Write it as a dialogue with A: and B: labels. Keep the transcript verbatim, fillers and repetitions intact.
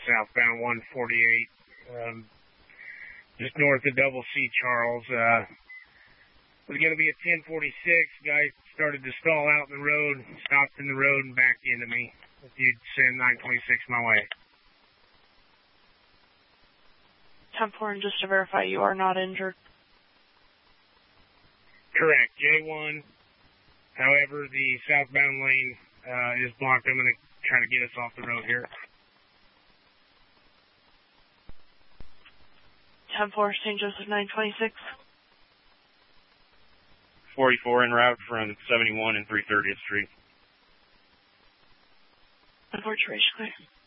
A: southbound one forty-eight, um, just north of Double C Charles. Uh, it was going to be a ten forty-six. Guy started to stall out in the road, stopped in the road, and backed into me. If you'd send nine twenty-six my way.
B: ten four, and just to verify, you are not injured?
A: Correct. J one. However, the southbound lane uh, is blocked. I'm going to try to get us off the road here.
B: ten four, Saint Joseph nine twenty-six.
C: forty-four en route from seventy-one and three thirtieth Street.
B: Unfortunately, clear.